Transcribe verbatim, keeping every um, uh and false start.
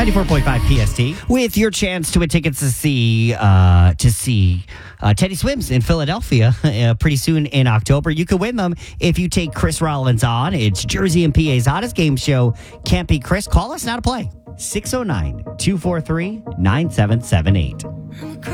ninety-four point five P S T with your chance to win tickets to see uh, to see uh, Teddy Swims in Philadelphia uh, pretty soon in October. You can win them if you take Chris Rollins on. It's Jersey and P A's hottest game show. Can't Beat Chris. Call us now to play. six oh nine, two four three, nine seven seven eight.